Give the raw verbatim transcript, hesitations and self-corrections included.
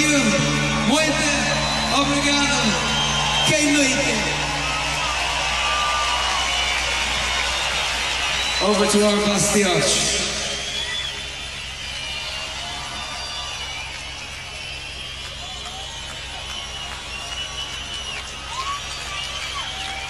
you. Muito obrigado. Que noite. Over to our Bastioch.